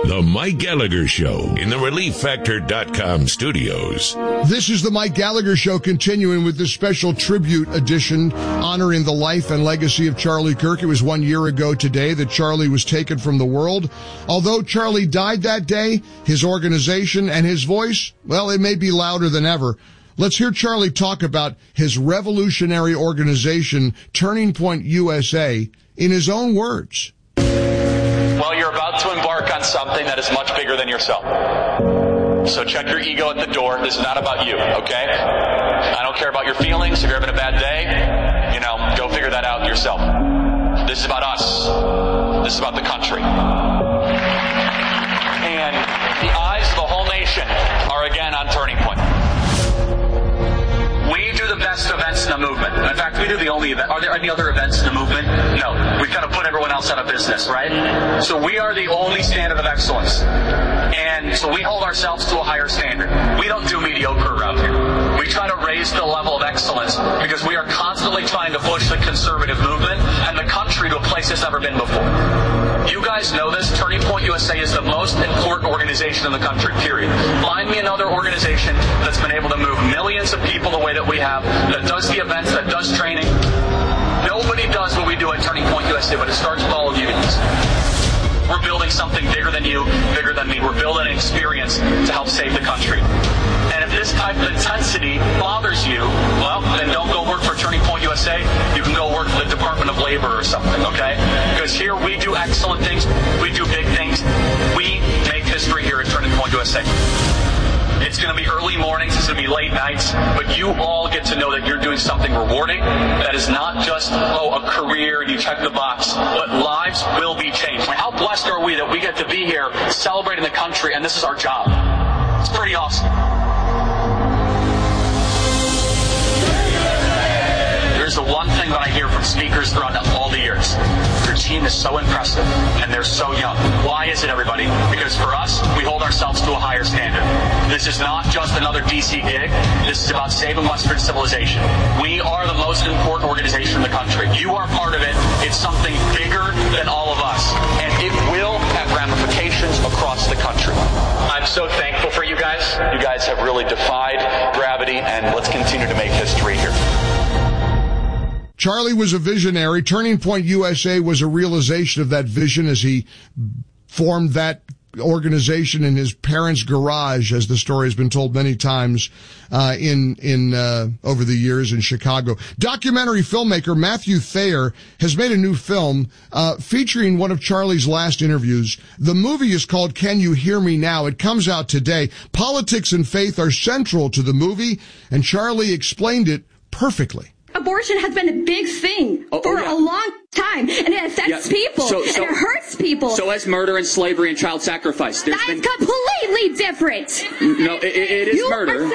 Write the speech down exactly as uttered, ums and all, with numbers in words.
The Mike Gallagher Show in the Relief Factor dot com studios. This is the Mike Gallagher Show, continuing with this special tribute edition honoring the life and legacy of Charlie Kirk. It was one year ago today that Charlie was taken from the world. Although Charlie died that day, his organization and his voice, well, it may be louder than ever. Let's hear Charlie talk about his revolutionary organization, Turning Point U S A, in his own words. Well, you're about to embark on something that is much bigger than yourself. So check your ego at the door. This is not about you, okay? I don't care about your feelings. If you're having a bad day, you know, go figure that out yourself. This is about us. This is about the country. And the eyes of the whole nation are again on Turning Point. We do the best events in the movement. In fact, we do the only event. Are there any other events in the movement? No. We've kind of put everyone else out of business, right? So we are the only standard of excellence. And so we hold ourselves to a higher standard. We don't do mediocre around here. We try to raise the level of excellence because we are constantly trying to push the conservative movement and the country to a place it's never been before. You guys know this. Turning Point U S A is the most important organization in the country, period. Find me another organization that's been able to move millions of people the way that we have, that does the events, that does training. Nobody does what we do at Turning Point U S A, but it starts with all of you guys. We're building something bigger than you, bigger than me. We're building an experience to help save the country. And if this type of intensity bothers you, well, then don't go work for Turning Point U S A. You can go work for the Department of Labor or something, okay? Because here we do excellent things. We do big things. We make history here at Turning Point U S A. It's going to be early mornings, it's going to be late nights, but you all get to know that you're doing something rewarding. That is not just, oh, a career and you check the box, but lives will be changed. How blessed are we that we get to be here celebrating the country, and this is our job. It's pretty awesome. Here's the one thing that I hear from speakers throughout all the years. Your team is so impressive, and they're so young. Why is it, everybody? Because for us, we hold ourselves to a higher standard. This is not just another D C gig. This is about saving Western civilization. We are the most important organization in the country. You are part of it. It's something bigger than all of us, and it will have ramifications across the country. I'm so thankful for you guys. You guys have really defied gravity, and let's continue to make history here. Charlie was a visionary. Turning Point U S A was a realization of that vision as he formed that organization in his parents' garage, as the story has been told many times uh in in uh over the years in Chicago. Documentary filmmaker Matthew Thayer has made a new film uh featuring one of Charlie's last interviews. The movie is called Can You Hear Me Now? It comes out today. Politics and faith are central to the movie, and Charlie explained it perfectly. Abortion has been a big thing oh, for oh, yeah. a long time, and it affects yeah. people, so, so, and it hurts people. So has murder and slavery and child sacrifice. There's That been... is completely different. No, it, it is you murder.